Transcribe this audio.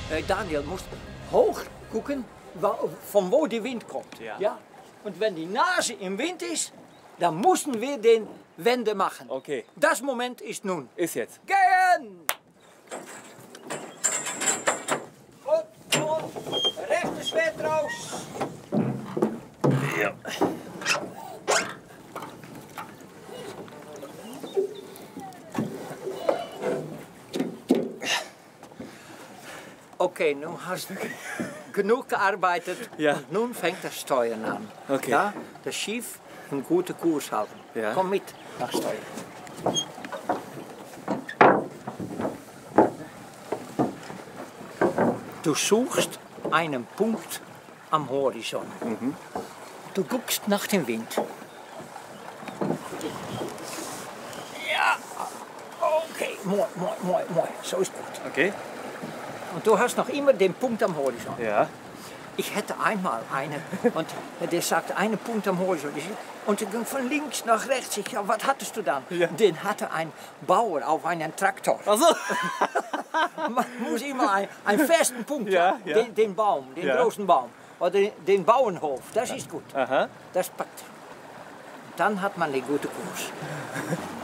Daniel, musst hoch gucken, von wo die Wind kommt. Ja? Und wenn die Nase im Wind ist, dann müssen wir den Wende machen. Okay. Das Moment ist nun. Ist jetzt. Gehen! Und rechtes Schwert raus. Ja. Okay, nun hast du genug gearbeitet. Ja. Und nun fängt das Steuern an. Okay. Ja? Das Schiff einen guten Kurs halten. Ja. Komm mit nach Steuern. Du suchst einen Punkt am Horizont. Du guckst nach dem Wind. Ja, okay, moi. So ist gut. Okay. Und du hast noch immer den Punkt am Horizont. Ja. Ich hätte einmal einen und der sagte, einen Punkt am Horizont. Und ich ging von links nach rechts. Ich, ja, was hattest du dann? Ja. Den hatte ein Bauer auf einen Traktor. Ach so. Man muss immer einen festen Punkt Ja, haben. ja. Den Baum, den Ja. großen Baum. Oder den Bauernhof, das ist gut. Aha. Das packt. Dann hat man den guten Kurs.